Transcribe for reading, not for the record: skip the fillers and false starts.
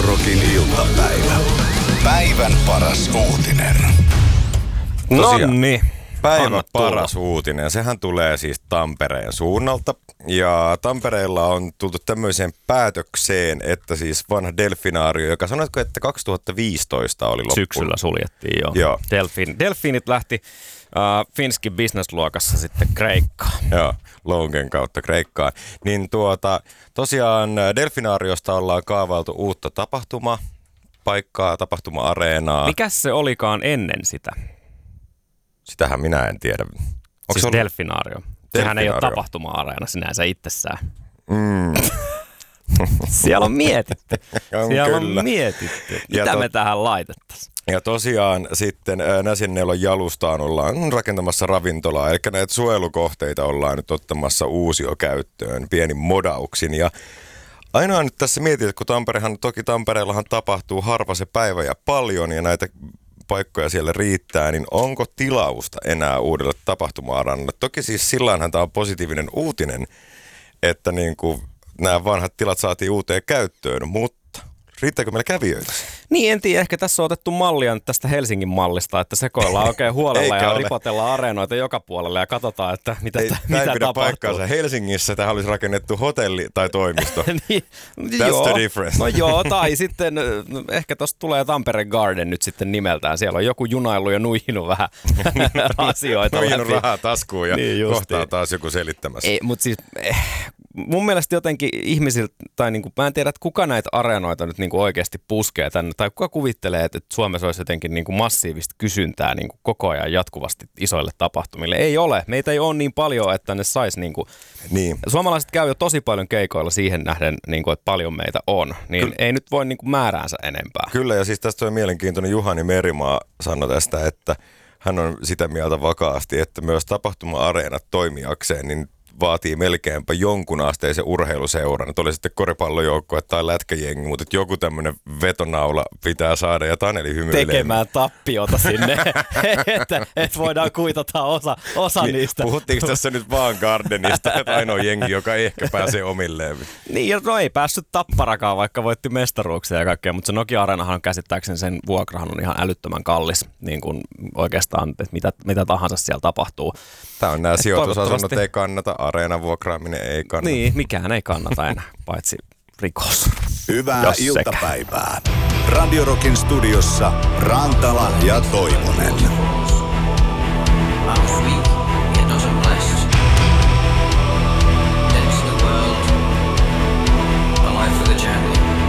Rockin iltapäivä. Päivän paras uutinen. Nonni. Päivän paras uutinen. Sehän tulee siis Tampereen suunnalta. Ja Tampereella on tultu tämmöiseen päätökseen, että siis vanha delfinaario, joka sanoitko, että 2015 oli loppu. Syksyllä suljettiin joo. Delfiinit lähti Finskin business-luokassa sitten Kreikkaan. Joo, Longen kautta Kreikkaan. Niin tosiaan delfinaariosta ollaan kaavailtu uutta tapahtumapaikkaa, tapahtuma-areenaa. Mikäs se olikaan ennen sitä? Sitähän minä en tiedä. Onko siis delfinaario? Sehän ei ole tapahtuma-areena sinänsä itsessään. Siellä on mietitty. On mietitty. Mitä me tähän laitettaisiin? Ja tosiaan sitten Näsinneulon jalustaan ollaan rakentamassa ravintolaa, eli näitä suojelukohteita ollaan nyt ottamassa uusiokäyttöön pienin modauksin. Ja ainoa nyt tässä mietin, että kun Tampereellahan tapahtuu harva se päivä ja paljon ja näitä paikkoja siellä riittää, niin onko tilausta enää uudelle tapahtuma-areenalle? Toki siis silläinhän tämä on positiivinen uutinen, että niin kuin nämä vanhat tilat saatiin uuteen käyttöön, mutta riittääkö meillä kävijöitä? Niin, en tiedä. Ehkä tässä on otettu mallia nyt tästä Helsingin mallista, että sekoillaan oikein huolella ja ripotellaan areenoita joka puolelle ja katsotaan, että mitä tapahtuu. Paikkaansa. Helsingissä tähän olisi rakennettu hotelli tai toimisto. Niin, That's the difference. No joo, tai sitten ehkä tuosta tulee Tampere Garden nyt sitten nimeltään. Siellä on joku junaillut ja nuihinut vähän asioita. Nuihinut rahaa taskuun ja niin kohtaa taas joku selittämässä. Ei, mutta siis mun mielestä jotenkin ihmisiltä, tai niinku, mä en tiedä, että kuka näitä areenoita nyt niinku oikeasti puskee tänne, tai kuka kuvittelee, että Suomessa olisi jotenkin niinku massiivista kysyntää niinku koko ajan jatkuvasti isoille tapahtumille. Ei ole. Meitä ei ole niin paljon, että ne sais niinku. Niin. Suomalaiset käy jo tosi paljon keikoilla siihen nähden, niinku, että paljon meitä on. Niin ei nyt voi niinku määräänsä enempää. Kyllä, ja siis tästä on mielenkiintoinen Juhani Merimaa sanoi tästä, että hän on sitä mieltä vakaasti, että myös tapahtuma-areenat toimijakseen, niin vaatii melkeinpä jonkun asteisen urheiluseuran, että oli sitten koripallojoukkue tai lätkäjengi, mutta joku tämmöinen vetonaula pitää saada ja Taneli hymyilee. Tekemään tappiota sinne, että voidaan kuitata osa niin, niistä. Puhuttiinko tässä nyt vaan Gardenista, että ainoa jengi, joka ei ehkä pääse omilleen? Niin, no ei päässyt Tapparakaan, vaikka voitti mestaruuksia ja kaikkea, mutta se Nokia-areenahan käsittääkseni sen vuokrahan on ihan älyttömän kallis, niin kuin oikeastaan, että mitä tahansa siellä tapahtuu. Tämä on nämä sijoitusasunnot ei kannata, areenan vuokraaminen ei kannata. Niin, mikään ei kannata enää, paitsi rikos. Hyvää iltapäivää. Radio Rockin studiossa Rantala ja Toivonen.